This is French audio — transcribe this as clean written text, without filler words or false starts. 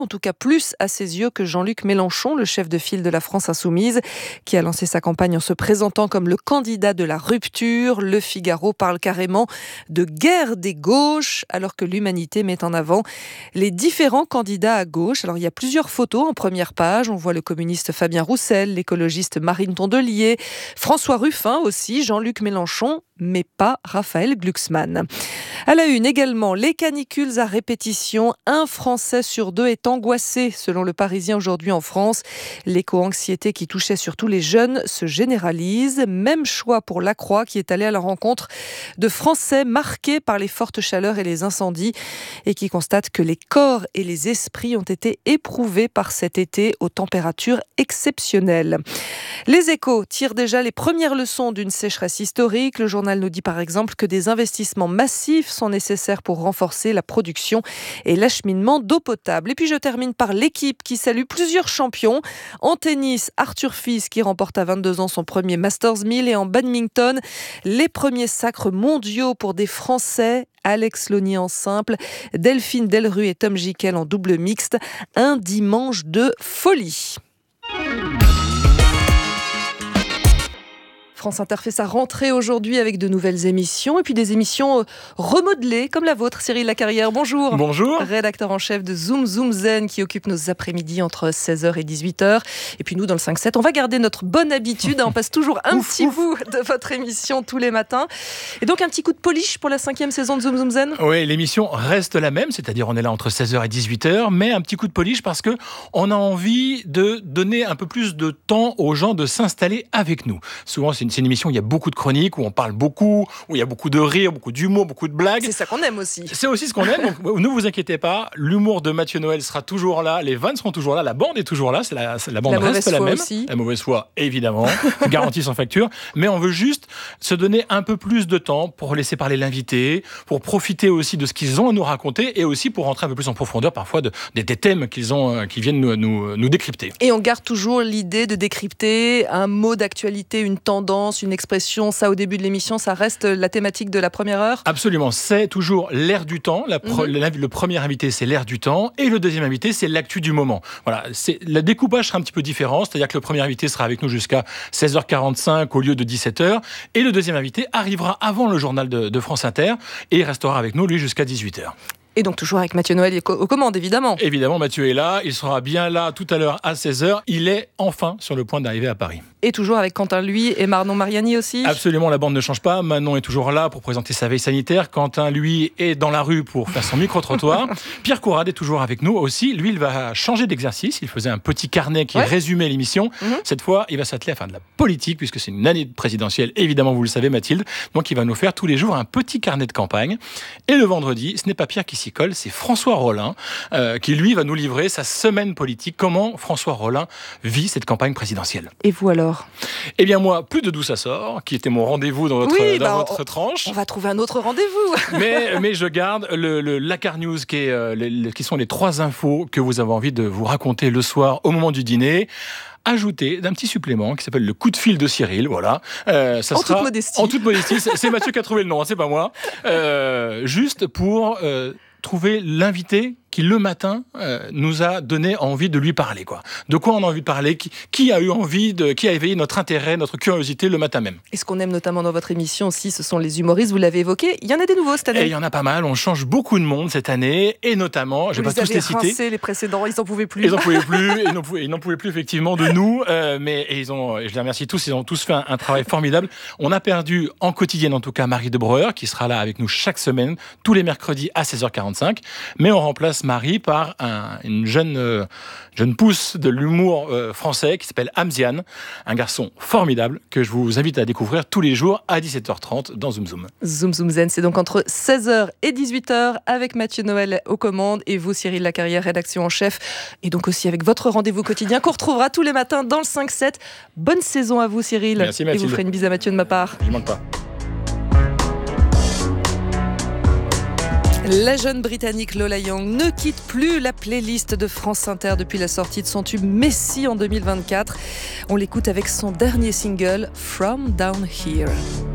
en tout cas plus à ses yeux que Jean-Luc Mélenchon, le chef de file de la France Insoumise, qui a lancé sa campagne en se présentant comme le candidat de la rupture. Le Figaro parle carrément de guerre des gauches, alors que l'Humanité met en avant les différents candidats à gauche. Alors il y a plusieurs photos en première page. On voit le communiste Fabien Roussel, l'écologiste Marine Tondelier, François Ruffin aussi, Jean-Luc Mélenchon, mais pas Raphaël Glucksmann. À la une également, les canicules à répétition. Un Français sur deux est angoissé, selon le Parisien aujourd'hui en France. L'éco-anxiété qui touchait surtout les jeunes se généralise. Même choix pour La Croix, qui est allé à la rencontre de Français marqués par les fortes chaleurs et les incendies et qui constate que les corps et les esprits ont été éprouvés par cet été aux températures exceptionnelles. Les Échos tirent déjà les premières leçons d'une sécheresse historique. Le journal nous dit par exemple que des investissements massifs sont nécessaires pour renforcer la production et l'acheminement d'eau potable. Et puis je termine par L'Équipe qui salue plusieurs champions. En tennis, Arthur Fils qui remporte à 22 ans son premier Masters 1000 et en badminton, les premiers sacres mondiaux pour des Français. Alex Lonnier en simple, Delphine Delru et Tom Gickel en double mixte. Un dimanche de folie. France Inter fait sa rentrée aujourd'hui avec de nouvelles émissions et puis des émissions remodelées comme la vôtre, Cyril Lacarrière. Bonjour. Bonjour. Rédacteur en chef de Zoom Zoom Zen qui occupe nos après-midi entre 16h et 18h. Et puis nous, dans le 5-7, on va garder notre bonne habitude. On passe toujours un petit bout de votre émission tous les matins. Et donc un petit coup de polish pour la 5e saison de Zoom Zoom Zen. Oui, l'émission reste la même, c'est-à-dire on est là entre 16h et 18h, mais un petit coup de polish parce qu'on a envie de donner un peu plus de temps aux gens de s'installer avec nous. Souvent, c'est une émission où il y a beaucoup de chroniques, où on parle beaucoup, où il y a beaucoup de rire, beaucoup d'humour, beaucoup de blagues. C'est ça qu'on aime aussi. C'est aussi ce qu'on aime, donc ne vous inquiétez pas, l'humour de Mathieu Noël sera toujours là, les vannes seront toujours là, la bande est toujours là, la bande reste la même. Aussi. La mauvaise foi, évidemment, garantie sans facture, mais on veut juste se donner un peu plus de temps pour laisser parler l'invité, pour profiter aussi de ce qu'ils ont à nous raconter et aussi pour rentrer un peu plus en profondeur parfois des thèmes qui viennent nous décrypter. Et on garde toujours l'idée de décrypter un mot d'actualité, une tendance, une expression, ça au début de l'émission, ça reste la thématique de la première heure. Absolument, c'est toujours l'air du temps. Le premier invité, c'est l'air du temps, et le deuxième invité, c'est l'actu du moment. Voilà, le découpage sera un petit peu différent, c'est-à-dire que le premier invité sera avec nous jusqu'à 16h45 au lieu de 17h, et le deuxième invité arrivera avant le journal de France Inter, et il restera avec nous, lui, jusqu'à 18h. Et donc toujours avec Mathieu Noël aux commandes, évidemment. Évidemment, Mathieu est là, il sera bien là tout à l'heure à 16h, il est enfin sur le point d'arriver à Paris. Et toujours avec Quentin Lui et Manon Mariani aussi. Absolument, la bande ne change pas. Manon est toujours là pour présenter sa veille sanitaire. Quentin, lui, est dans la rue pour faire son micro-trottoir. Pierre Courade est toujours avec nous aussi. Lui, il va changer d'exercice. Il faisait un petit carnet qui résumait l'émission. Cette fois, il va s'atteler à faire de la politique, puisque c'est une année présidentielle, évidemment, vous le savez, Mathilde. Donc, il va nous faire tous les jours un petit carnet de campagne. Et le vendredi, ce n'est pas Pierre qui s'y colle, c'est François Rollin, qui, lui, va nous livrer sa semaine politique. Comment François Rollin vit cette campagne présidentielle. Et vous alors ? Eh bien moi, plus de d'où ça sort, qui était mon rendez-vous dans votre tranche. On va trouver un autre rendez-vous. mais je garde le Lacar News, qui sont les 3 infos que vous avez envie de vous raconter le soir au moment du dîner. Ajouté d'un petit supplément qui s'appelle le coup de fil de Cyril, voilà. Toute modestie. En toute modestie, c'est Mathieu qui a trouvé le nom, c'est pas moi. Juste pour trouver l'invité qui, le matin, nous a donné envie de lui parler, quoi. De quoi on a envie de parler, qui a éveillé notre intérêt, notre curiosité le matin même. Et ce qu'on aime notamment dans votre émission aussi, ce sont les humoristes, vous l'avez évoqué. Il y en a des nouveaux cette année. Et il y en a pas mal, on change beaucoup de monde cette année, et notamment, je vais pas tous les citer. Rincé, les précédents, ils n'en pouvaient plus. Ils n'en pouvaient plus effectivement de nous, et je les remercie tous, ils ont tous fait un travail formidable. On a perdu en quotidienne, en tout cas, Marie de Breuer, qui sera là avec nous chaque semaine, tous les mercredis à 16h45, mais on remplace Marie par une jeune pousse de l'humour français qui s'appelle Hamziane, un garçon formidable que je vous invite à découvrir tous les jours à 17h30 dans Zoom Zoom. Zoom Zoom Zen, c'est donc entre 16h et 18h avec Mathieu Noël aux commandes et vous, Cyril Lacarrière, rédaction en chef, et donc aussi avec votre rendez-vous quotidien qu'on retrouvera tous les matins dans le 5-7. Bonne saison à vous, Cyril. Merci, Mathilde. Et vous ferez une bise à Mathieu de ma part. Je manque pas. La jeune Britannique Lola Young ne quitte plus la playlist de France Inter depuis la sortie de son tube Messi en 2024. On l'écoute avec son dernier single From Down Here.